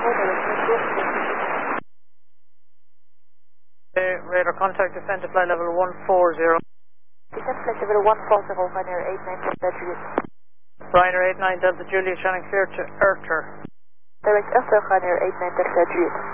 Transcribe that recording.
Radar contact descent to flight level 140. Descent flight level 140, Ryanair 89 Delta Juliet. Ryanair 89 Delta Juliet, shining clear to Earther. Direct Earther, Ryanair 89 Delta Juliet.